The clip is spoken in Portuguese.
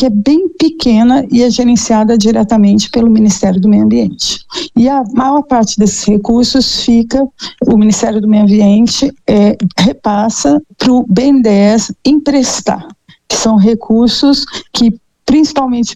que é bem pequena e é gerenciada diretamente pelo Ministério do Meio Ambiente. E a maior parte desses recursos o Ministério do Meio Ambiente repassa para o BNDES emprestar, que são recursos que principalmente